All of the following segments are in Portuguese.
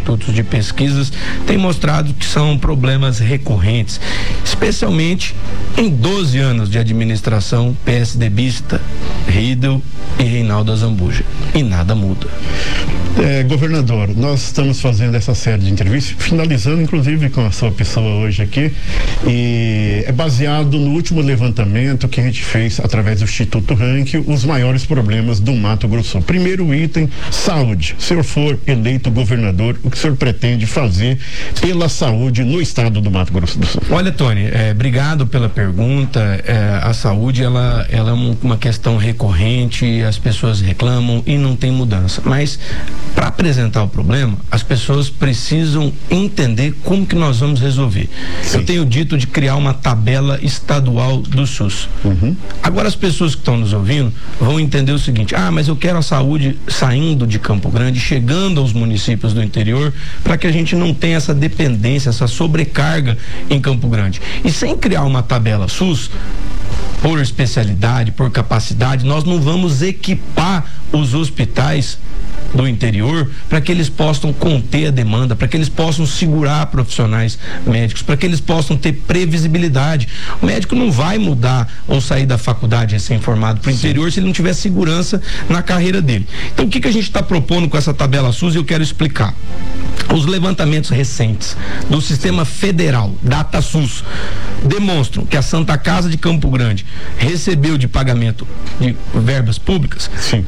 institutos de pesquisas têm mostrado que são problemas recorrentes, especialmente em 12 anos de administração PSDBista, Riedel e Reinaldo Azambuja. E nada muda. Governador, nós estamos fazendo essa série de entrevistas, finalizando inclusive com a sua pessoa hoje aqui, e é baseado no último levantamento que a gente fez através do Instituto Rank, os maiores problemas do Mato Grosso do Sul. Primeiro item, saúde. Se o senhor for eleito governador, o que o senhor pretende fazer pela saúde no estado do Mato Grosso do Sul? Olha, Tony, obrigado pela pergunta. A saúde, ela é uma questão recorrente, as pessoas reclamam e não tem mudança, mas para apresentar o problema, as pessoas precisam entender como que nós vamos resolver. Sim. Eu tenho dito de criar uma tabela estadual do SUS. Agora as pessoas que estão nos ouvindo vão entender o seguinte: mas eu quero a saúde saindo de Campo Grande, chegando aos municípios do interior, para que a gente não tenha essa dependência, essa sobrecarga em Campo Grande. E sem criar uma tabela SUS, por especialidade, por capacidade, nós não vamos equipar os hospitais do interior para que eles possam conter a demanda, para que eles possam segurar profissionais médicos, para que eles possam ter previsibilidade. O médico não vai mudar ou sair da faculdade recém-formado para o interior se ele não tiver segurança na carreira dele. Então, o que a gente está propondo com essa tabela SUS? Eu quero explicar. Os levantamentos recentes do sistema federal, DataSUS, demonstram que a Santa Casa de Campo Grande recebeu de pagamento de verbas públicas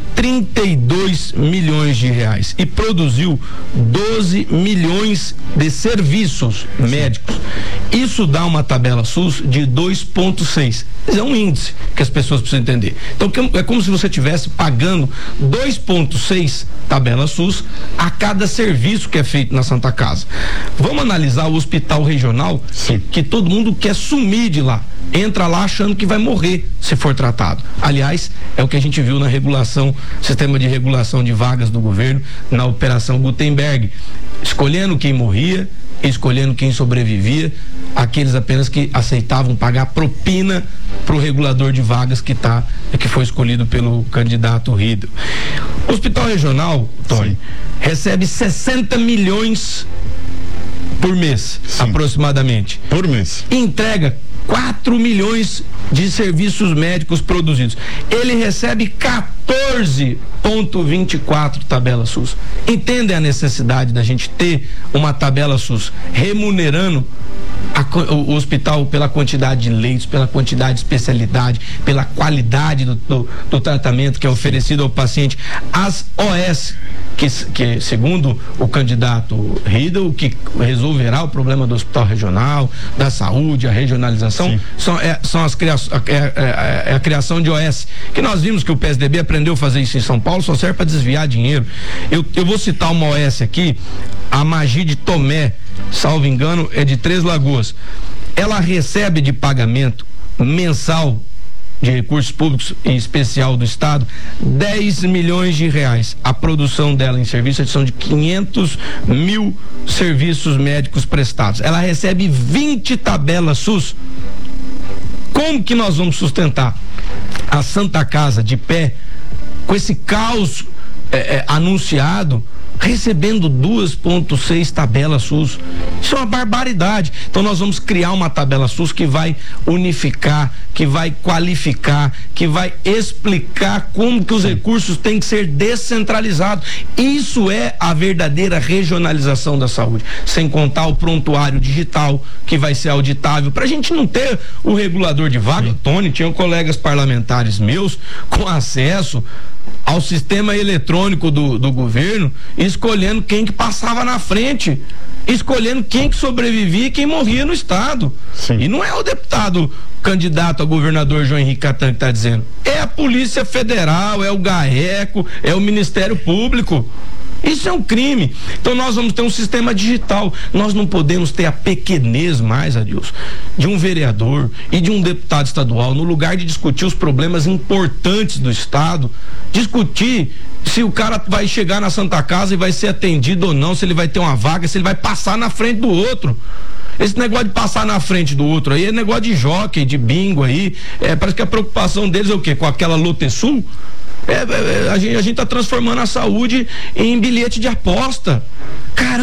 32 milhões de reais e produziu 12 milhões de serviços médicos. Isso dá uma tabela SUS de 2,6. É um índice que as pessoas precisam entender. Então é como se você estivesse pagando 2,6 tabela SUS a cada serviço que é feito na Santa Casa. Vamos analisar o hospital regional, que todo mundo quer sumir de lá. Entra lá achando que vai morrer se for tratado. Aliás, é o que a gente viu na regulação, sistema de regulação de vagas do governo, na Operação Gutenberg, escolhendo quem morria, escolhendo quem sobrevivia, aqueles apenas que aceitavam pagar propina para o regulador de vagas que foi escolhido pelo candidato Riedel. O Hospital Regional, Tony, recebe 60 milhões por mês, aproximadamente. Por mês. Entrega 4 milhões de serviços médicos produzidos. Ele recebe 14,24 tabela SUS. Entendem a necessidade da gente ter uma tabela SUS remunerando o hospital pela quantidade de leitos, pela quantidade de especialidade, pela qualidade do tratamento que é oferecido ao paciente. As OS, que segundo o candidato Riedel, que resolverá o problema do hospital regional, da saúde, a regionalização, são a criação de OS, que nós vimos que o PSDB aprendeu a fazer isso em São Paulo, só serve para desviar dinheiro. Eu vou citar uma OS aqui, a Magi de Tomé, salvo engano, é de Três Lagoas. Ela recebe de pagamento mensal de recursos públicos, em especial do Estado, 10 milhões de reais. A produção dela em serviços são de 500 mil serviços médicos prestados. Ela recebe 20 tabelas SUS. Como que nós vamos sustentar a Santa Casa de pé com esse caos anunciado, recebendo 2,6 tabelas SUS? Isso é uma barbaridade. Então nós vamos criar uma tabela SUS que vai unificar, que vai qualificar, que vai explicar como que os recursos têm que ser descentralizados. Isso é a verdadeira regionalização da saúde, sem contar o prontuário digital, que vai ser auditável, pra gente não ter o regulador de vaga. Tony, tinham colegas parlamentares meus com acesso ao sistema eletrônico do governo, escolhendo quem que passava na frente, escolhendo quem que sobrevivia e quem morria no estado. E não é o deputado candidato a governador João Henrique Cattan que está dizendo, é a Polícia Federal, é o GAECO, é o Ministério Público. Isso é um crime. Então nós vamos ter um sistema digital. Nós não podemos ter a pequenez mais, Adilson, de um vereador e de um deputado estadual, no lugar de discutir os problemas importantes do estado, discutir se o cara vai chegar na Santa Casa e vai ser atendido ou não, se ele vai ter uma vaga, se ele vai passar na frente do outro. Esse negócio de passar na frente do outro aí é negócio de jockey, de bingo aí. Parece que a preocupação deles é o quê? Com aquela Lotesul? A gente tá transformando a saúde em bilhete de aposta. Caramba,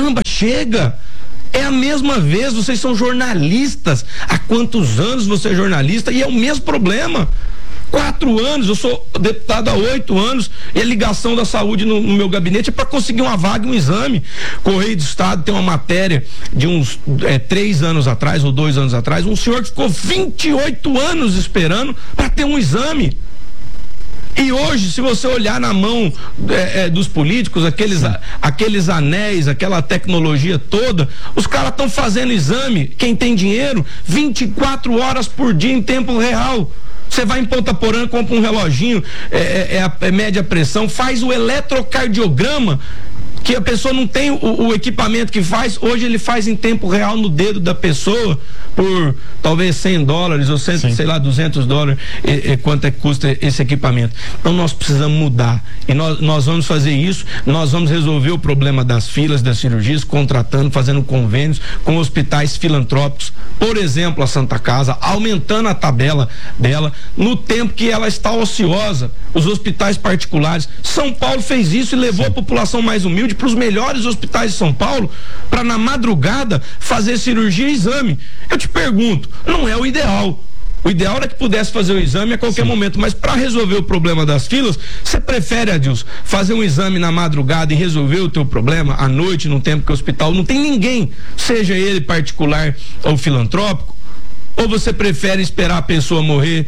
chega. É a mesma vez, vocês são jornalistas. Há quantos anos você é jornalista? E é o mesmo problema. 4 anos, eu sou deputado há 8 anos, e a ligação da saúde no meu gabinete é para conseguir uma vaga, um exame. Correio do Estado tem uma matéria de uns 3 anos atrás, ou 2 anos atrás, um senhor que ficou 28 anos esperando para ter um exame. E hoje, se você olhar na mão dos políticos, aqueles anéis, aquela tecnologia toda, os caras estão fazendo exame, quem tem dinheiro, 24 horas por dia em tempo real. Você vai em Ponta Porã, compra um reloginho, média pressão, faz o eletrocardiograma, que a pessoa não tem o equipamento que faz, hoje ele faz em tempo real no dedo da pessoa, por talvez $100 ou sei lá, $200, quanto é que custa esse equipamento. Então nós precisamos mudar, e nós vamos fazer isso, nós vamos resolver o problema das filas das cirurgias, contratando, fazendo convênios com hospitais filantrópicos, por exemplo a Santa Casa, aumentando a tabela dela, no tempo que ela está ociosa. Os hospitais particulares, São Paulo fez isso e levou a população mais humilde para os melhores hospitais de São Paulo, para na madrugada fazer cirurgia e exame. Eu te pergunto, não é o ideal. O ideal era que pudesse fazer o exame a qualquer momento, mas para resolver o problema das filas, você prefere, Adilson, fazer um exame na madrugada e resolver o teu problema à noite, num tempo que o hospital não tem ninguém, seja ele particular ou filantrópico? Ou você prefere esperar a pessoa morrer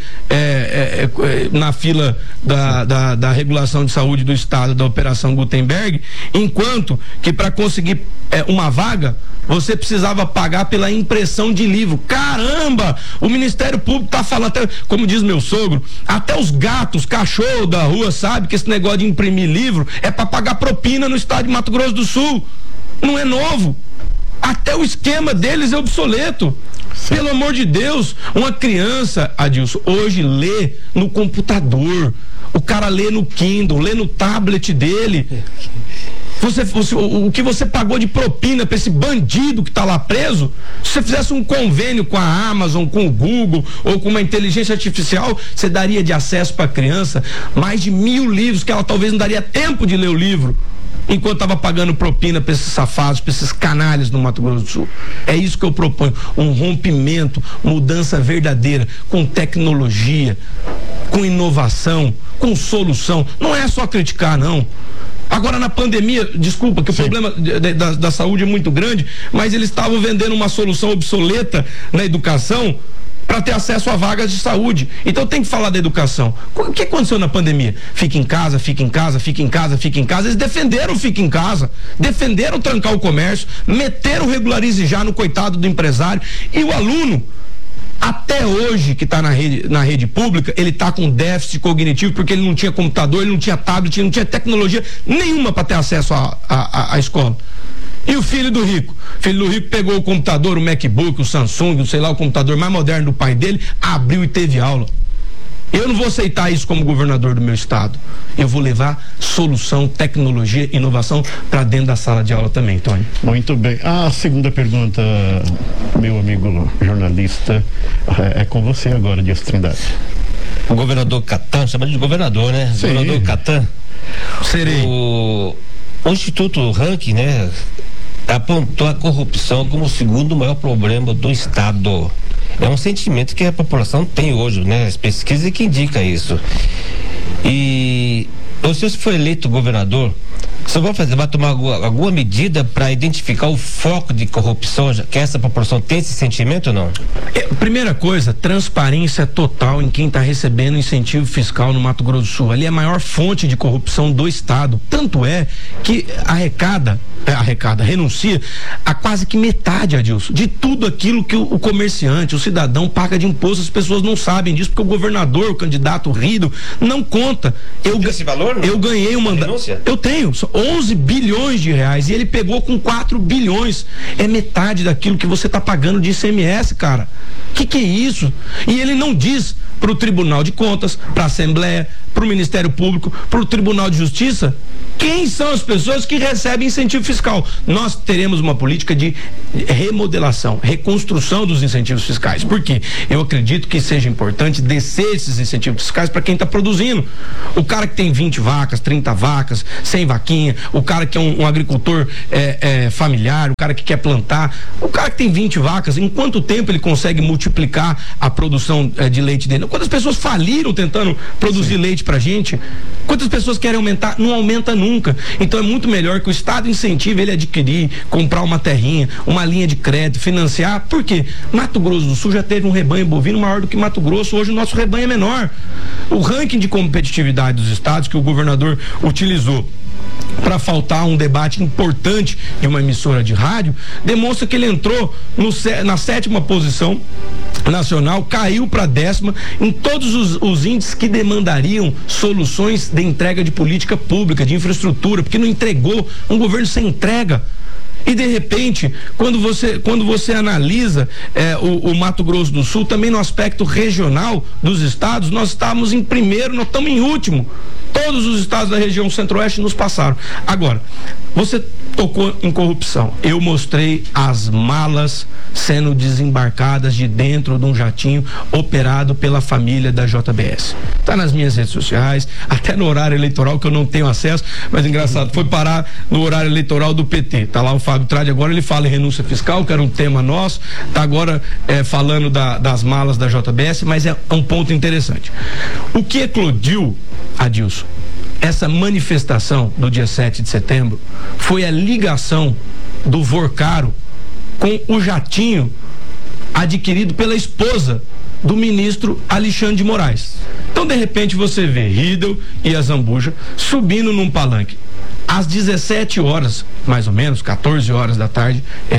na fila da regulação de saúde do Estado, da Operação Gutenberg, enquanto que para conseguir uma vaga, você precisava pagar pela impressão de livro. Caramba! O Ministério Público tá falando, até, como diz meu sogro, até os gatos, cachorro da rua sabe que esse negócio de imprimir livro é para pagar propina no estado de Mato Grosso do Sul. Não é novo. Até o esquema deles é obsoleto. Sim. Pelo amor de Deus, uma criança, Adilson, hoje lê no computador, o cara lê no Kindle, lê no tablet dele. O que você pagou de propina para esse bandido que está lá preso, se você fizesse um convênio com a Amazon, com o Google ou com uma inteligência artificial, você daria de acesso para a criança mais de 1000 livros que ela talvez não daria tempo de ler o livro, enquanto estava pagando propina para esses safados, para esses canalhas no Mato Grosso do Sul. É isso que eu proponho, um rompimento, mudança verdadeira, com tecnologia, com inovação, com solução. Não é só criticar, não. Agora na pandemia, desculpa que o problema da saúde é muito grande, mas eles estavam vendendo uma solução obsoleta na educação para ter acesso a vagas de saúde. Então tem que falar da educação. O que aconteceu na pandemia? Fica em casa, fica em casa, fica em casa, fica em casa. Eles defenderam fica em casa, defenderam trancar o comércio, meteram regularize já no coitado do empresário. E o aluno, até hoje que está na rede pública, ele está com déficit cognitivo porque ele não tinha computador, ele não tinha tablet, ele não tinha tecnologia nenhuma para ter acesso à escola. E o filho do rico? O filho do rico pegou o computador, o MacBook, o Samsung, sei lá, o computador mais moderno do pai dele, abriu e teve aula. Eu não vou aceitar isso como governador do meu estado. Eu vou levar solução, tecnologia, inovação para dentro da sala de aula também, Tony. Muito bem. A segunda pergunta, meu amigo jornalista, é com você agora, Dias Trindade. O governador Catan, chama de governador, né? Sim. Governador Catan. Serei. O Instituto Ranking, né, apontou a corrupção como o segundo maior problema do estado. É um sentimento que a população tem hoje, né? As pesquisas que indicam isso. E o senhor, se for eleito governador, o senhor vai tomar alguma medida para identificar o foco de corrupção, que essa população tem esse sentimento ou não? Primeira coisa, transparência total em quem está recebendo incentivo fiscal no Mato Grosso do Sul. Ali é a maior fonte de corrupção do estado. Tanto é que renuncia a quase que metade, Adilson, de tudo aquilo que o comerciante, o cidadão paga de imposto. As pessoas não sabem disso porque o governador, o candidato Rido, não conta. Esse valor? Não? Eu ganhei um mandato. Eu tenho 11 bilhões de reais e ele pegou com 4 bilhões. É metade daquilo que você está pagando de ICMS, cara. Que é isso? E ele não diz para o Tribunal de Contas, para a Assembleia, para o Ministério Público, para o Tribunal de Justiça, quem são as pessoas que recebem incentivo fiscal. Nós teremos uma política de remodelação, reconstrução dos incentivos fiscais. Por quê? Eu acredito que seja importante descer esses incentivos fiscais para quem está produzindo. O cara que tem 20 vacas, 30 vacas, 100 vaquinha, o cara que é um agricultor familiar, o cara que quer plantar, o cara que tem 20 vacas, em quanto tempo ele consegue multiplicar a produção de leite dele? Quantas pessoas faliram tentando produzir leite pra gente? Quantas pessoas querem aumentar? Não aumenta nunca. Então é muito melhor que o Estado incentive ele a adquirir, comprar uma terrinha, uma linha de crédito, financiar. Por quê? Mato Grosso do Sul já teve um rebanho bovino maior do que Mato Grosso, hoje o nosso rebanho é menor. O ranking de competitividade dos estados que o governador utilizou para faltar um debate importante de uma emissora de rádio, demonstra que ele entrou na 7ª posição nacional, caiu para 10ª em todos os índices que demandariam soluções de entrega de política pública, de infraestrutura, porque não entregou. Um governo sem entrega. E de repente, quando você analisa o Mato Grosso do Sul, também no aspecto regional dos estados, nós estávamos em primeiro, nós estamos em último. Todos os estados da região centro-oeste nos passaram. Agora, você tocou em corrupção. Eu mostrei as malas sendo desembarcadas de dentro de um jatinho operado pela família da JBS. Está nas minhas redes sociais, até no horário eleitoral que eu não tenho acesso, mas engraçado, foi parar no horário eleitoral do PT. Tá lá o Fábio Trade, agora ele fala em renúncia fiscal, que era um tema nosso, tá agora falando das malas da JBS, mas é um ponto interessante. O que eclodiu, Adilson, essa manifestação do dia 7 de setembro foi a ligação do Vorcaro com o jatinho adquirido pela esposa do ministro Alexandre de Moraes. Então, de repente, você vê Riedel e a Zambuja subindo num palanque às 17 horas, mais ou menos, 14 horas da tarde,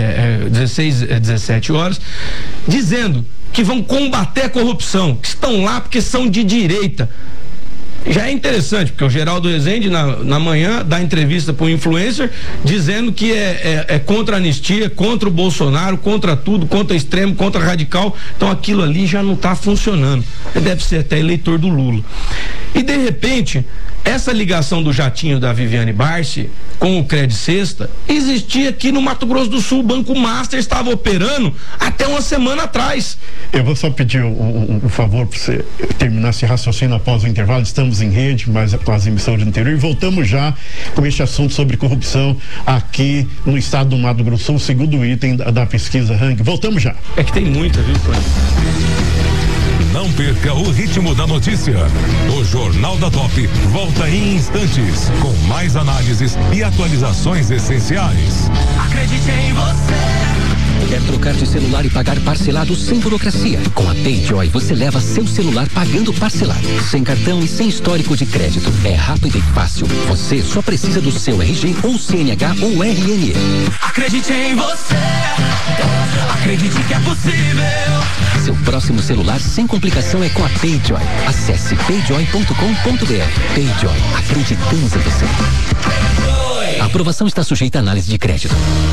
17 horas, dizendo que vão combater a corrupção, que estão lá porque são de direita. Já é interessante, porque o Geraldo Rezende na manhã dá entrevista para um influencer dizendo que é contra a anistia, contra o Bolsonaro, contra tudo, contra extremo, contra radical. Então aquilo ali já não está funcionando. Ele deve ser até eleitor do Lula. E de repente, essa ligação do jatinho da Viviane Barsi com o Credit Sexta existia aqui no Mato Grosso do Sul. O Banco Master estava operando até uma semana atrás. Eu vou só pedir um favor para você terminar esse raciocínio após o intervalo. Estamos em rede, mas com as emissoras do interior, e voltamos já com este assunto sobre corrupção aqui no estado do Mato Grosso do Sul, segundo item da pesquisa Ranking. Voltamos já. É que tem muita, viu, Tony? Não perca o ritmo da notícia. O Jornal da Top volta em instantes com mais análises e atualizações essenciais. Acredite em você. Quer trocar de celular e pagar parcelado sem burocracia? Com a PayJoy você leva seu celular pagando parcelado, sem cartão e sem histórico de crédito. É rápido e fácil. Você só precisa do seu RG ou CNH ou RNE. Acredite em você. Acredite que é possível. Seu próximo celular sem complicação é com a PayJoy. Acesse payjoy.com.br. PayJoy. Acreditamos em você. A aprovação está sujeita à análise de crédito.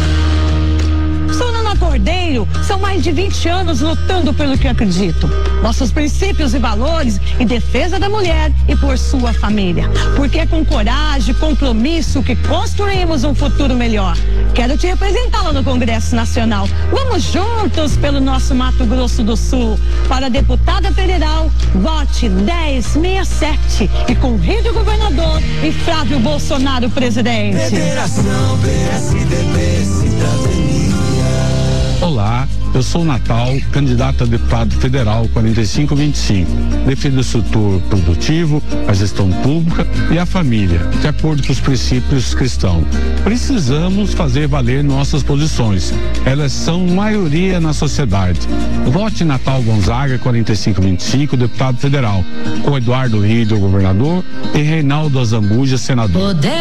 Cordeiro, são mais de 20 anos lutando pelo que acredito. Nossos princípios e valores em defesa da mulher e por sua família. Porque é com coragem e compromisso que construímos um futuro melhor. Quero te representar lá no Congresso Nacional. Vamos juntos pelo nosso Mato Grosso do Sul. Para a deputada federal, vote 1067 e convide o governador e Flávio Bolsonaro presidente. Federação PSDB Cidadania. Olá, eu sou Natal, candidato a deputado federal 4525. Defendo o setor produtivo, a gestão pública e a família, de acordo com os princípios cristãos. Precisamos fazer valer nossas posições. Elas são maioria na sociedade. Vote Natal Gonzaga 4525, deputado federal, com Eduardo Riedel, governador, e Reinaldo Azambuja, senador.